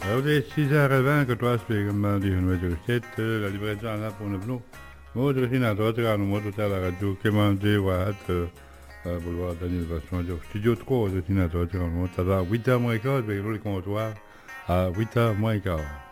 Allez, 6h20 que toi, spiegam di hun majoritet, la libregia là pour nous. Moi, je suis à droite, moi, tout à la radio, qui m'a dit, ouais, boulevard Daniel Vasson, studio 3, je suis à droite, moi, ça va, 8h moins quart, avec le comptoir, à 8h moins quart.